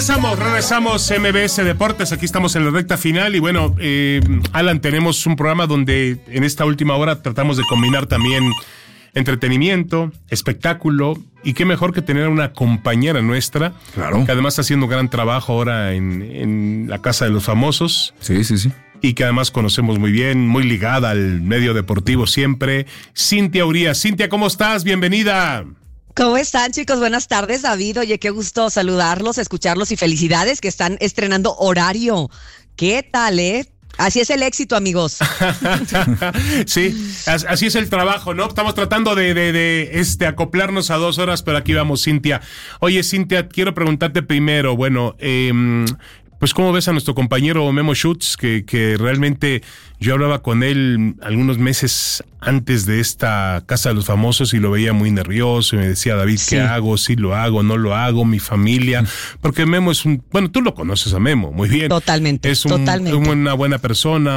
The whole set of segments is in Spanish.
Regresamos MBS Deportes, aquí estamos en la recta final y bueno, Alan, tenemos un programa donde en esta última hora tratamos de combinar también entretenimiento, espectáculo y qué mejor que tener una compañera nuestra, claro, que además está haciendo gran trabajo ahora en la Casa de los Famosos. Sí. Y que además conocemos muy bien, muy ligada al medio deportivo siempre. Cintia Urías. Cintia, ¿cómo estás? Bienvenida. ¿Cómo están, chicos? Buenas tardes, David. Oye, qué gusto saludarlos, escucharlos y felicidades que están estrenando horario. ¿Qué tal, Así es el éxito, amigos. Sí, así es el trabajo, ¿no? Estamos tratando de acoplarnos a 2 horas, pero aquí vamos, Cintia. Oye, Cintia, quiero preguntarte primero, bueno, pues ¿cómo ves a nuestro compañero Memo Schutz? Que realmente yo hablaba con él algunos meses antes de esta Casa de los Famosos y lo veía muy nervioso y me decía, David, ¿qué hago? ¿Sí lo hago? ¿No lo hago? Mi familia. Porque Memo es bueno, tú lo conoces a Memo, muy bien. Totalmente. Es una buena persona,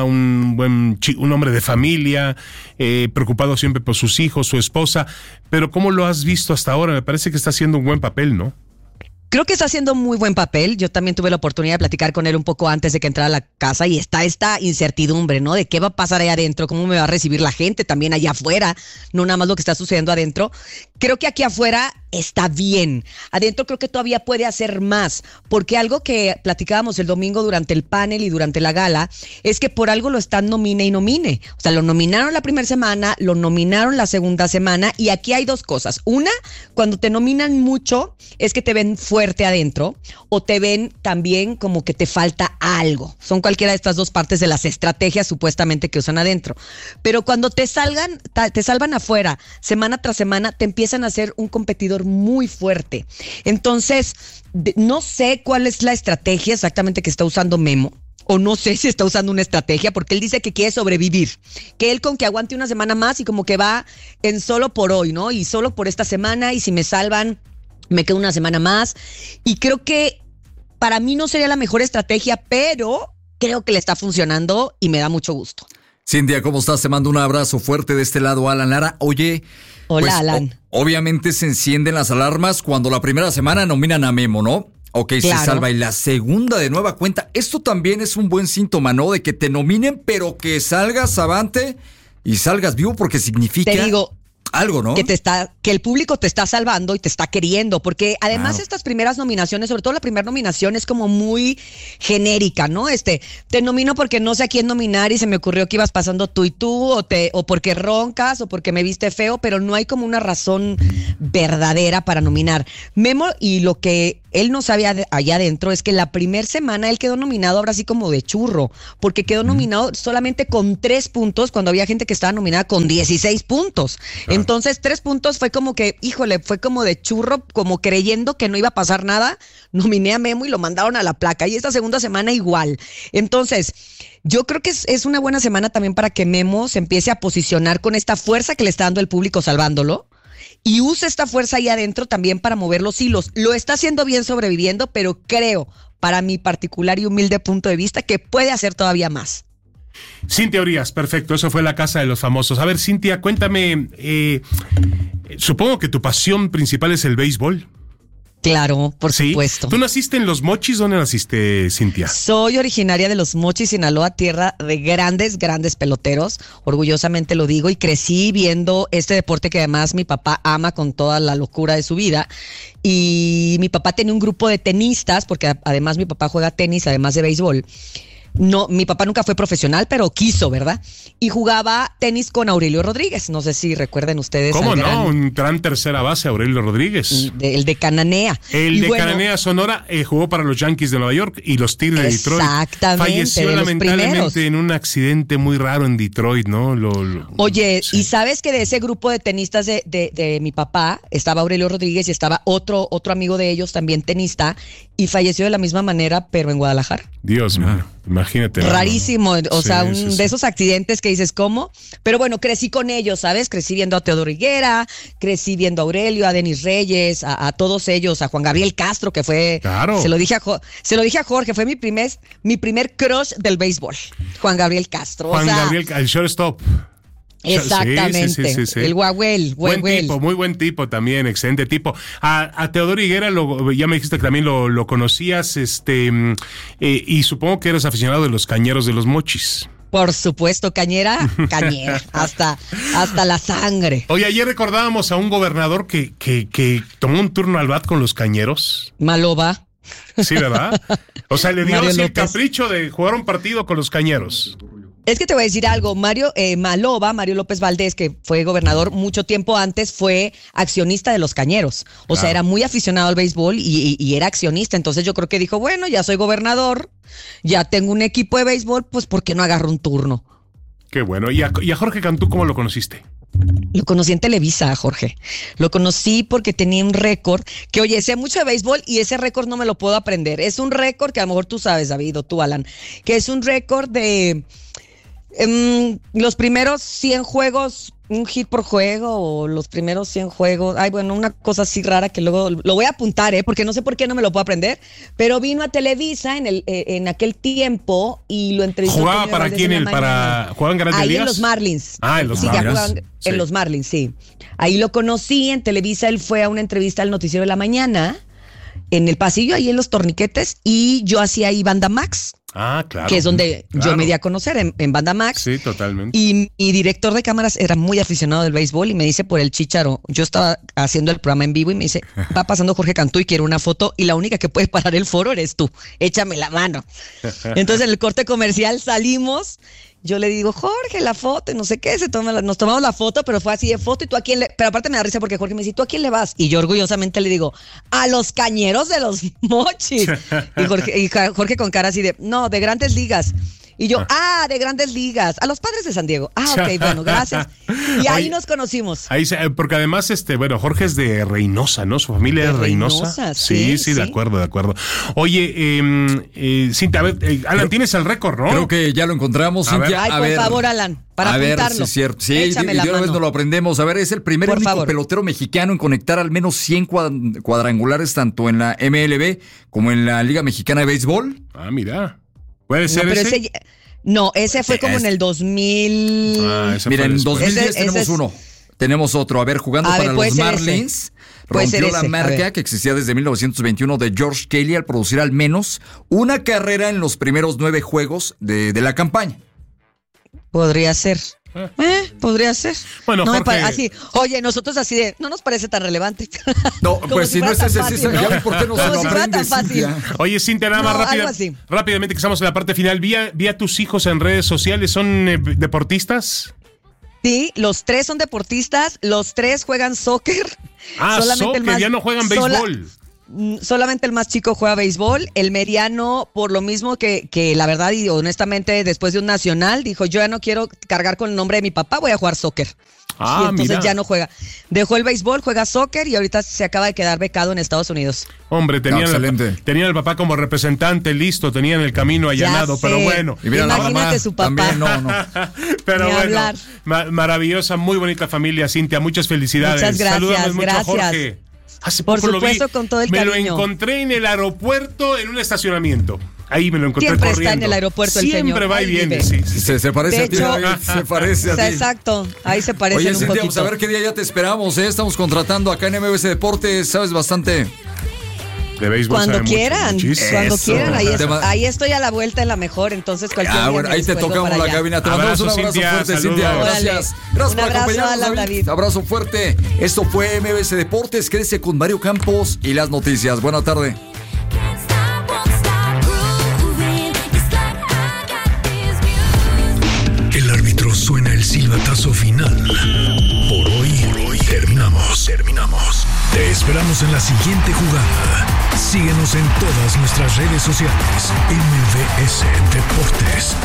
un hombre de familia, preocupado siempre por sus hijos, su esposa. Pero ¿cómo lo has visto hasta ahora? Me parece que está haciendo un buen papel, ¿no? Creo que está haciendo muy buen papel. Yo también tuve la oportunidad de platicar con él un poco antes de que entrara a la casa y está esta incertidumbre, ¿no? De qué va a pasar allá adentro, cómo me va a recibir la gente también allá afuera, no nada más lo que está sucediendo adentro. Creo que aquí afuera está bien. Adentro creo que todavía puede hacer más, porque algo que platicábamos el domingo durante el panel y durante la gala es que por algo lo están nomine y nomine. O sea, lo nominaron la primera semana, lo nominaron la segunda semana y aquí hay 2 cosas. Una, cuando te nominan mucho es que te ven fuerte adentro o te ven también como que te falta algo. Son cualquiera de estas 2 partes de las estrategias supuestamente que usan adentro. Pero cuando te salvan afuera, semana tras semana, te empiezan a hacer un competidor muy fuerte. Entonces, no sé cuál es la estrategia exactamente que está usando Memo. O no sé si está usando una estrategia, porque él dice que quiere sobrevivir. Que él con que aguante una semana más y como que va en solo por hoy, ¿no? Y solo por esta semana, y si me salvan, me quedo una semana más. Y creo que para mí no sería la mejor estrategia, pero creo que le está funcionando y me da mucho gusto. Cintia, ¿cómo estás? Te mando un abrazo fuerte de este lado, Alan Lara. Oye, hola, pues, Alan. Obviamente se encienden las alarmas cuando la primera semana nominan a Memo, ¿no? Ok, claro. Se salva. Y la segunda de nueva cuenta. Esto también es un buen síntoma, ¿no? De que te nominen, pero que salgas avante y salgas vivo, porque significa... Te digo... algo, ¿no? Que el público te está salvando y te está queriendo, porque además estas primeras nominaciones, sobre todo la primera nominación, es como muy genérica, ¿no? Te nomino porque no sé a quién nominar y se me ocurrió que ibas pasando tú y tú, o porque roncas, o porque me viste feo, pero no hay como una razón verdadera para nominar. Memo, y lo que él no sabía allá adentro es que la primera semana él quedó nominado ahora sí como de churro, porque quedó nominado solamente con 3 puntos cuando había gente que estaba nominada con 16 puntos. Claro. Entonces 3 puntos fue como que, híjole, fue como de churro, como creyendo que no iba a pasar nada. Nominé a Memo y lo mandaron a la placa. Y esta segunda semana igual. Entonces, yo creo que es una buena semana también para que Memo se empiece a posicionar con esta fuerza que le está dando el público salvándolo. Y usa esta fuerza ahí adentro también para mover los hilos. Lo está haciendo bien sobreviviendo, pero creo, para mi particular y humilde punto de vista, que puede hacer todavía más. Cintia Urías, perfecto, eso fue la Casa de los Famosos. A ver, Cintia, cuéntame, supongo que tu pasión principal es el béisbol. Claro, por supuesto. ¿Tú naciste en Los Mochis? ¿Dónde naciste, Cintia? Soy originaria de Los Mochis, Sinaloa, tierra de grandes peloteros. Orgullosamente lo digo, y crecí viendo este deporte que además mi papá ama con toda la locura de su vida. Y mi papá tenía un grupo de tenistas, porque además mi papá juega tenis, además de béisbol. No, mi papá nunca fue profesional, pero quiso, ¿verdad? Y jugaba tenis con Aurelio Rodríguez. No sé si recuerden ustedes. ¿Cómo no? Un gran tercera base, Aurelio Rodríguez. El de Cananea. Cananea, Sonora, jugó para los Yankees de Nueva York y los Tigres de Detroit. Exactamente. Falleció lamentablemente en un accidente muy raro en Detroit, ¿no? Oye, sí. Y sabes que de ese grupo de tenistas de mi papá estaba Aurelio Rodríguez y estaba otro amigo de ellos, también tenista, y falleció de la misma manera, pero en Guadalajara. Dios mío, imagínate. Rarísimo, ¿no? O sea, de esos accidentes que dices, ¿cómo? Pero bueno, crecí con ellos, ¿sabes? Crecí viendo a Teodoro Higuera, crecí viendo a Aurelio, a Denis Reyes, a todos ellos, a Juan Gabriel Castro, que fue... Claro. Se lo dije a Jorge, fue mi primer crush del béisbol, Juan Gabriel Castro. Gabriel, el shortstop. Exactamente. Sí. El Huahuel. Buen tipo, muy buen tipo también, excelente tipo. A Teodoro Higuera, ya me dijiste que también lo conocías, y supongo que eres aficionado de los cañeros de los Mochis. Por supuesto, cañera, hasta la sangre. Oye, ayer recordábamos a un gobernador que tomó un turno al bat con los cañeros. Maloba. Sí, ¿verdad? O sea, le dio así el capricho de jugar un partido con los cañeros. Es que te voy a decir algo, Mario López Valdés, que fue gobernador mucho tiempo antes, fue accionista de los Cañeros. O sea, era muy aficionado al béisbol y era accionista. Entonces yo creo que dijo, bueno, ya soy gobernador, ya tengo un equipo de béisbol, pues ¿por qué no agarro un turno? Qué bueno. ¿Y a Jorge Cantú cómo lo conociste? Lo conocí en Televisa, Jorge. Lo conocí porque tenía un récord que, oye, sé mucho de béisbol y ese récord no me lo puedo aprender. Es un récord que a lo mejor tú sabes, David, o tú, Alan, que es un récord de... los primeros 100 juegos, un hit por juego, o los primeros 100 juegos, una cosa así rara que luego lo voy a apuntar, porque no sé por qué no me lo puedo aprender, pero vino a Televisa en aquel tiempo y lo entrevistó. ¿Jugaba para quién? ¿Jugaban Grandes Ligas? Ahí en los Marlins. En los Marlins. En los Marlins, sí. Ahí lo conocí, en Televisa él fue a una entrevista al Noticiero de la Mañana, en el pasillo, ahí en los torniquetes, y yo hacía ahí Banda Max. Claro. Que es donde yo me di a conocer, en Banda Max. Sí, totalmente. Y mi director de cámaras era muy aficionado del béisbol y me dice por el chícharo. Yo estaba haciendo el programa en vivo y me dice, va pasando Jorge Cantú y quiero una foto y la única que puede parar el foro eres tú. Échame la mano. Entonces en el corte comercial salimos. Yo le digo, Jorge, la foto, y no sé qué, nos tomamos la foto, pero fue así de foto, y tú a quién le... Pero aparte me da risa porque Jorge me dice, ¿tú a quién le vas? Y yo orgullosamente le digo, a los Cañeros de los Mochis. Y Jorge con cara así de, no, de Grandes Ligas. Y yo, de Grandes Ligas, a los Padres de San Diego. Ok, bueno, gracias. Y ahí nos conocimos. Porque además, Jorge es de Reynosa, ¿no? Su familia es Reynosa. Sí, de acuerdo. Oye, Cintia, a ver, Alan, tienes el récord, ¿no? Creo que ya lo encontramos, Cintia. Por favor, Alan, para apuntarlo. A ver si es cierto. Sí, y de una vez nos lo aprendemos. A ver, es el primer único pelotero mexicano en conectar al menos 100 cuadrangulares tanto en la MLB como en la Liga Mexicana de Béisbol. Mira. ¿Puede ser ese? Ese fue como en el 2000. Mira, en 2010 tenemos uno. Tenemos otro. A ver, jugando para los Marlins. Rompió la marca que existía desde 1921 de George Kelly al producir al menos una carrera en los primeros 9 juegos de la campaña. Podría ser. Bueno, no Jorge... así, oye, nosotros así de, no nos parece tan relevante. No, pues si no es ese, ya por qué no se lo aprende, Cintia. Oye, Cintia, nada más rápidamente que estamos en la parte final. Vi a tus hijos en redes sociales, ¿son deportistas? Sí, los 3 son deportistas, los 3 juegan soccer. Soccer, ya no juegan béisbol. Solamente el más chico juega béisbol, el mediano por lo mismo que la verdad y honestamente después de un nacional dijo yo ya no quiero cargar con el nombre de mi papá, voy a jugar soccer. Y entonces ya no juega. Dejó el béisbol, juega soccer y ahorita se acaba de quedar becado en Estados Unidos. Tenían al papá como representante listo, tenían el camino allanado, pero bueno. Y imagínate su papá. También, no. Pero bueno, maravillosa, muy bonita familia, Cintia, muchas felicidades. Muchas gracias. Salúdame mucho a Jorge. Por supuesto, con todo el cariño. Me lo encontré en el aeropuerto en un estacionamiento. Ahí me lo encontré siempre corriendo. Está en el aeropuerto el señor. Siempre va y viene. Sí. Se parece a ti. Se parece a ti. Exacto. Ahí se parece un poquito. Oye, Cintia, a ver qué día ya te esperamos. Estamos contratando acá en MBS Deportes. Sabes bastante. De béisbol. Cuando quieran. Ahí estoy a la vuelta en la mejor. Entonces cualquier día bueno, ahí te tocamos la cabina. Te mandamos un abrazo fuerte, Cintia. Gracias. Un abrazo a David. Abrazo fuerte. Esto fue MBS Deportes. Quédese con Mario Campos y las noticias. Buena tarde. El árbitro suena el silbatazo final. Por hoy terminamos. Te esperamos en la siguiente jugada. Síguenos en todas nuestras redes sociales. MBS Deportes.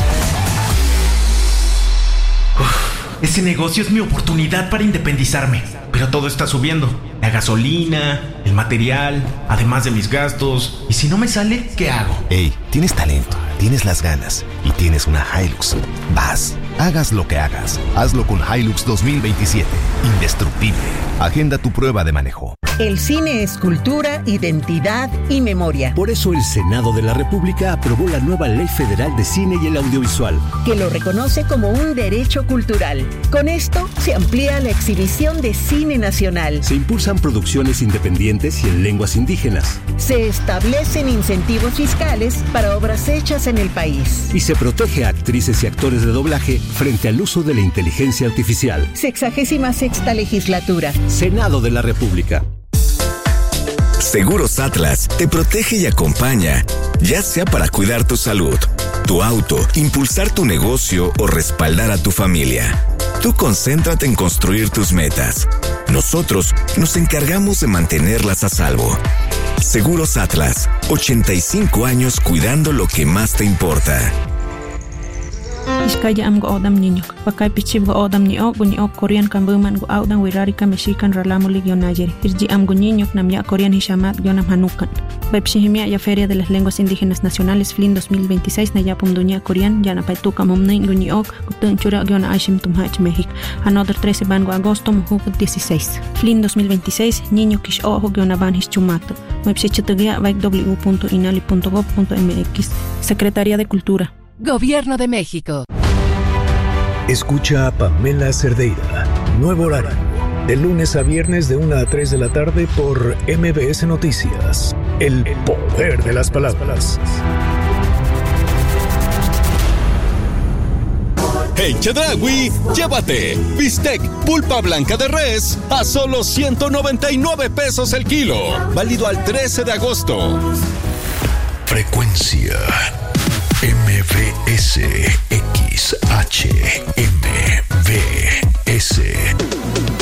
Ese negocio es mi oportunidad para independizarme. Pero todo está subiendo. La gasolina, el material, además de mis gastos. ¿Y si no me sale, qué hago? Hey, tienes talento, tienes las ganas y tienes una Hilux. Hagas lo que hagas. Hazlo con Hilux 2027. Indestructible. Agenda tu prueba de manejo. El cine es cultura, identidad y memoria. Por eso el Senado de la República aprobó la nueva Ley Federal de Cine y el Audiovisual, que lo reconoce como un derecho cultural. Con esto se amplía la exhibición de cine nacional. Se impulsan producciones independientes y en lenguas indígenas. Se establecen incentivos fiscales para obras hechas en el país. Y se protege a actrices y actores de doblaje frente al uso de la inteligencia artificial. 66ª Legislatura. Senado de la República. Seguros Atlas te protege y acompaña, ya sea para cuidar tu salud, tu auto, impulsar tu negocio o respaldar a tu familia. Tú concéntrate en construir tus metas. Nosotros nos encargamos de mantenerlas a salvo. Seguros Atlas, 85 años cuidando lo que más te importa. Iskaya am go odam niño, pakay pichib go odam ni ok Korean kambuman go odam wirari ka Mexican ralamo ligio Nayeri. Irji am go niño nam ya Korean hishamat gionam hanukan. Bepshihimia ya Feria de las Lenguas Indígenas Nacionales FLIN 2026 na yapum dunia Korean ya na paituka mumnin go ni ok gutun chura giona aishim tumhach México. Another 13 ban go agosto mujuk 16. FLIN 2026 niño kish ojo giona ban hischumato. Website www.inali.gov.mx. Secretaría de Cultura. Gobierno de México. Escucha a Pamela Cerdeira. Nuevo horario. De lunes a viernes de 1 a 3 de la tarde por MBS Noticias. El poder de las palabras. En Chedraui, llévate bistec pulpa blanca de res a solo 199 pesos el kilo. Válido al 13 de agosto. Frecuencia MBS XHMBS.